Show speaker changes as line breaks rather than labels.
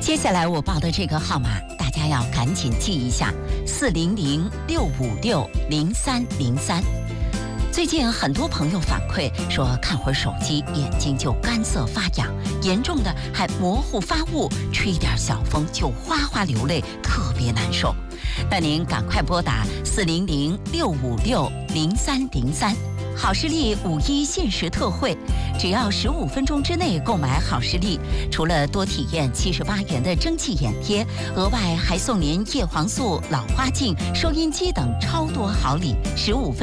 接下来我报的这个号码，大家要赶紧记一下：400-656-0303。最近很多朋友反馈说，看会儿手机眼睛就干涩发痒，严重的还模糊发雾，吹点小风就哗哗流泪，特别难受。那您赶快拨打400-656-0303。好视力5·1限时特惠，只要15分钟之内购买好视力，除了多体验78元的蒸汽眼贴，额外还送您叶黄素、老花镜、收音机等超多好礼。15分